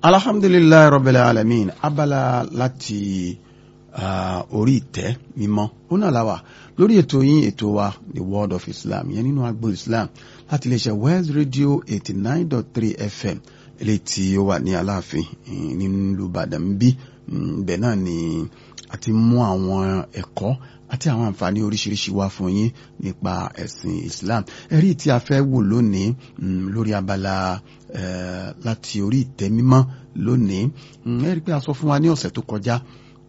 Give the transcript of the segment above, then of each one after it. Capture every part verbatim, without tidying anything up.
alhamdulillahi rabbil alamin. Abala láti uh, orí ìtẹ́ mímọ́ ó náà la wà lórí ètò yín ètò wa the world of Islam yẹn nínú agbo Islam láti iléeṣẹ́ West Radio eighty nine dot three F M eléyìí tí ó wà ní Aláàfin nínú Ìbàdàn bí bẹ́ẹ̀ náà ni àti mú àwọn ẹ̀kọ́ àti àwọn àǹfààní oríṣiríṣi wá fún yín nípa ẹ̀sìn Islam. Ẹ̀rí tí a fẹ́ wò lónìí lórí abala láti orí ìtẹ́ mímọ́ lónìí, ẹ̀rí pé a sọ fún wa ní ọ̀sẹ̀ tó kọjá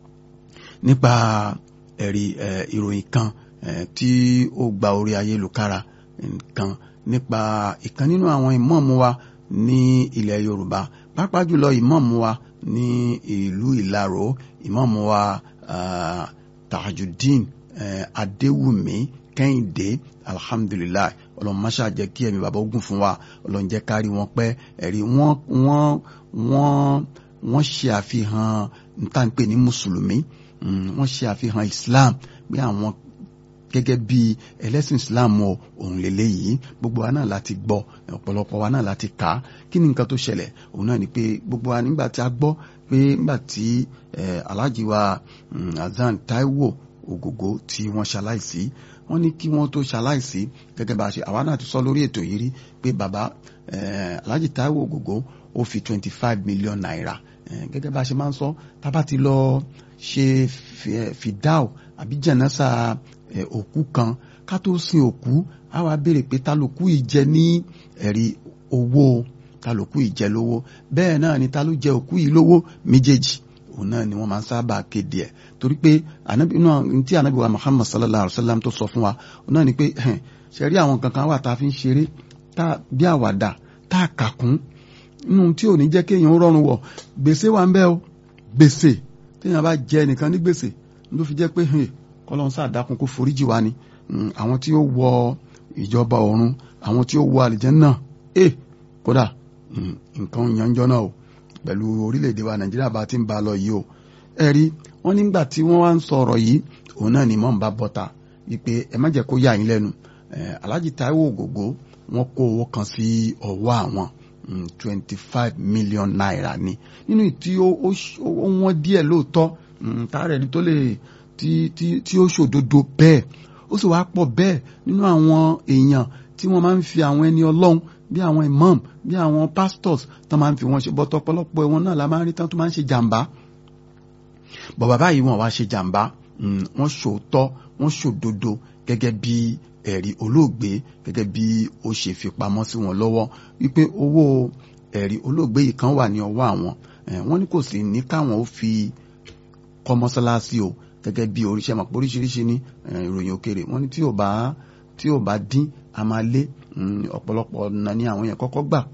nípa ẹ̀rí ìròyìn kan tí ó gba orí ayélujára kan nípa ìkan nínú àwọn ìmáàmù wa ní ilẹ̀ Yorùbá, pàápàá jùlọ ìmáàmù wa ní ìlú Ìlaró, ìmáàmù wa uh, Tajuddin uh, Adéwùmí Kẹ́hìndé, alhamdulillah. Ọlọ́run má ṣá jẹ́ kí ẹ̀mí bàbá ogun fún wa, Ọlọ́run jẹ́ kárí wọn pẹ́. Ẹ̀rí wọ́n wọ́n wọ́n wọ́n ṣe àfihàn níta ń pè ní mùsùlùmí, wọ́n ṣe àfihàn Islam pé àwọn gẹ́gẹ́ bí ẹlẹ́sìn Islam òun lélẹ́ yìí. Gbogbo wa náà láti gbọ́, ọ̀pọ̀lọpọ̀ wa náà láti kà á. Kí ni nǹkan tó ṣẹlẹ̀? Òun náà ni pé gbogbo wa nígbà tí a gbọ́ pé nígbà tí Alhaji wa Hasan Taiwo Ògògó tí wọ́n ṣaláìsí, wọ́n ní kí wọ́n tó ṣaláìsí gẹ́gẹ́ bá a ṣe àwa náà ti sọ lórí ètò yìí rí pé bàbá Alhaji Taiwo Ògògó ó fi twenty five million naira gẹ́gẹ́ bá a ṣe máa ń sọ tábà ti lọ ṣe fìdáù àbí jẹ̀nẹ́sà òkú kan ká tó sin òkú á wá béèrè pé ta lòkú yìí jẹ ní ẹ̀rí owó, ta lòkú yìí jẹ lówó, bẹ́ẹ̀ náà ni ta ló jẹ òkú yìí lówó, méjèèjì òun náà ni wọ́n máa ń sábà kéde ẹ̀. Torí pé ànábì náà tí ànábì wa Muhammad sallallahu alayhi wa sallam tó sọ fún wa òun náà ni pé ṣe rí àwọn kankan wà tá a fi ń ṣeré tá bí àwàdà tá a kà kún nínú tí ò ní jẹ́ kéèyàn rọrùn wọ̀. Gbèsè wà ń bẹ o, gbèsè téèyàn bá jẹ nìkan ní gbèsè ló fi jẹ́ pé kọ́lọ́n sáà dákun kó foríjì wa ni. Àwọn tí ó wọ ìjọba ọ̀run, àwọn tí ó wọ àlìjẹ́nnà, ẹ kódà nǹkan yanjọ́ náà o pẹ̀lú orílẹ̀-èdè wa Nàìjíríà bá ti ń ba lọ yìí o. ẹ rí wọ́n nígbà tí wọ́n wá ń sọ̀rọ̀ yìí òun náà ni mọ̀ ń bá bọ́ta wípé ẹ má jẹ́ kó yà yín lẹ́nu. Alhaji Taiwo Ògògó wọ́n kó owó kan sí ọwọ́ àwọn twenty five million naira ni nínú tí ó wọ́n díẹ̀ lóòótọ́ tààrẹ̀ ni tó lè tí tí tí ó ṣòdodo bẹ́ẹ̀ ó sì wá pọ̀ bẹ́ẹ̀ nínú àwọn èèyàn tí wọ́n máa ń fi àwọn ẹni Ọlọ́run bí àwọn imam bí àwọn pastors tó máa ń fi wọn ṣe bọ́tọ̀ ọ̀pọ̀lọpọ̀ wọn náà la máa ń rí tán tó máa ń ṣe jàǹbá. Bọ̀ bàbá yìí wọ́n wá ṣe jàǹbá, wọ́n ṣòótọ́ wọ́n ṣòdodo gẹ́gẹ́ bí ẹ̀rí olóògbé gẹ́gẹ́ bí ó ṣe fi pamọ́ sí wọn lọ́wọ́ wípé owó ẹ̀rí olóògbé yìí kan wà ní ọwọ́ àwọn, wọ́n ní kò sí ní káwọn ó fi kọ́ mọ́sálásí o gẹ́gẹ́ bí oríṣẹ́ mọ̀ pé oríṣiríṣi ní ìròyìn òkèrè wọ́n ní tí ò bá tí ò bá dín a máa lé. Ọ̀pọ̀lọpọ̀ ọ̀nà ni àwọn yẹn kọ́kọ́ gbà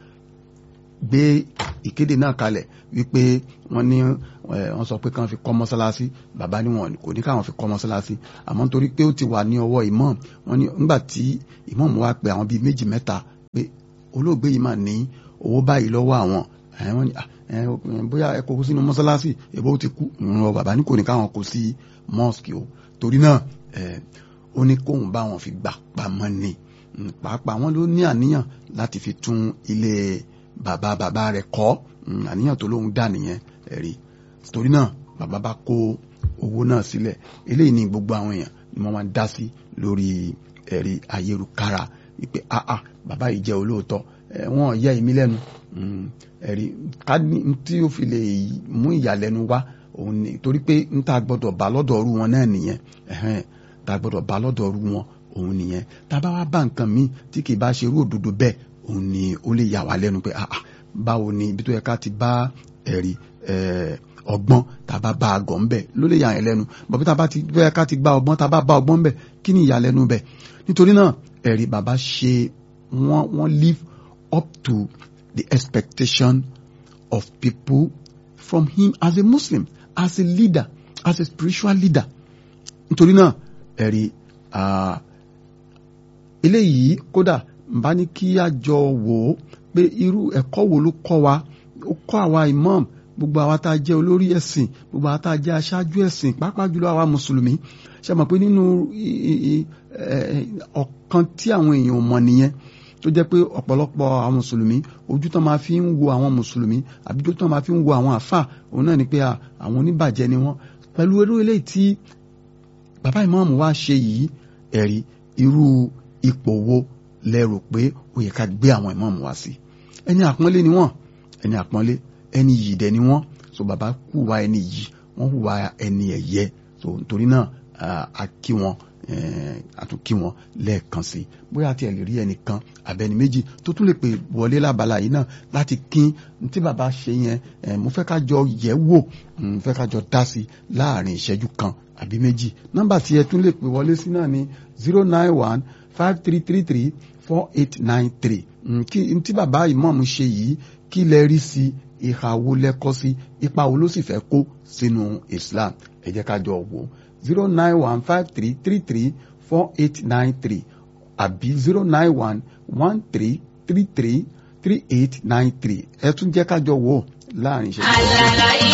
gbé ìkéde náà kalẹ̀ wípé wọ́n ní wọ́n sọ pé káwọn fi kọ́ mọ́sálásí, bàbá ní wọn kò ní káwọn fi kọ́ mọ́sálásí àmọ́ nítorí pé ó ti wà ní ọwọ́ imam. Wọ́n ní nígbà tí imam wá pé àwọn bíi méjì mẹ́ta pé olóògbé yìí máa ní owó báyìí lọ́wọ́ àwọn, wọ́n ní bóyá ẹ kó sínú mọ́sálásí èbó ti kú, ìrànwọ́ bàbá ní kò ní káwọn kó sí mosque o. Torí náà ó ní kóun bá wọn fi gbà pamọ́ ni, pàápàá wọn ló ní àníyàn láti fi tún ilé bàbá bàbá rẹ̀ kọ́, àníyàn tó lóun dà nìyẹn ẹ̀rí. Torí náà bàbá bá kó owó náà sílẹ̀. Eléyìí ni gbogbo àwọn èèyàn ni wọ́n máa ń dá sí lórí ẹ̀rí ayélujára wípé àà bàbá yìí jẹ́ olóòótọ́, wọ́n yẹ ìmí lẹ́nu ẹ̀rí ká tí ó fi lè mú ìyàlẹ́nu wá òun ni torí pé ń tá gbọ́dọ̀ bá lọ́dọ̀ ọrú wọn náà nìyẹn, tá gbọ́dọ̀ bá lọ́dọ̀ ọrú wọn òun nìyẹn. Tá bá wá bá nǹkan míì tí kì í bá ṣe irú òdodo bẹ́ẹ̀ òun ni ó lè yà wá lẹ́nu pé àà báwo ni ibi tó yẹ ká ti bá ẹ̀rí ọgbọ́n tá bá bá àgọ́ ńbẹ̀ ló lè yà yẹn lẹ́nu. bọ̀bí tá bá ti bẹ́ẹ̀ ká ti gba ọgbọ́n tá bá bá ọgbọ́n ńbẹ̀ kí ni ìyàlẹ́nu bẹ̀? Nítorí náà ẹ̀rí bàbá ṣe wọ́n wọ́n live up to the expectation of people from him as a Muslim, as a leader, as a spiritual leader. Nítorí náà ẹ̀rí eléyìí kódà bá ní kí a jọ wò ó pé irú ẹ̀kọ́ wo ló kọ́ wa, ó kọ́ àwa imam, gbogbo àwa tá a jẹ́ olórí ẹ̀sìn, gbogbo àwa tá a jẹ́ aṣáájú ẹ̀sìn, pàápàá jùlọ àwa mùsùlùmí. Ṣé mọ̀ pé nínú ọ̀kan tí àwọn èèyàn mọ̀ nìyẹn tó jẹ́ pé ọ̀pọ̀lọpọ̀ àwọn mùsùlùmí ojú tán máa fi ń wo àwọn mùsùlùmí àbí ojú tán máa fi ń wo àwọn àfà òun náà ni pé àwọn oníbàjẹ́ ni wọ́n. Pẹ̀lú irú eléyìí tí bàbá ìmáàmù wa ṣe yìí, ẹ̀rí irú ipò wo lẹ rò pé ó yẹ ká gbé àwọn ìmáàmù wa sí? Ẹni àpọ́nlé ni wọ́n, ẹni àpọ́nlé, ẹni yìí dẹ̀ ni wọ́n. So bàbá hùwà ẹni yìí, wọ́n hùwà ẹni ẹ̀yẹ. So nítorí náà a kí wọn, a tún kí wọn lẹ́ẹ̀kan sí. Bóyá tí ẹ lè rí ẹnìkan àbẹ́ni méjì tó tún lè pè wọlé lábala yìí náà láti kín tí bàbá ṣe yẹn, mo fẹ́ ká jọ yẹ̀ wò, mo fẹ́ ká jọ dá sí láàrin ìṣẹ́jú kan àbí méjì. Nọ́mbà tí ẹ tún lè pè wọlé sí náà ni zero nine one five three three three four eight nine three. Kí tí bàbá ìmáàmù ṣe yìí kí lẹ rí sí, ìhà wo lẹ kọ sí, ipa wo ló sì fẹ́ kó sínú Islam? Ẹ jẹ́ ká jọ wò. zero nine one five three three three four eight nine three àbí zero nine one one three three three three eight nine three. Ẹ tún jẹ́ ká jọ wò láàrin ìṣẹ́jú.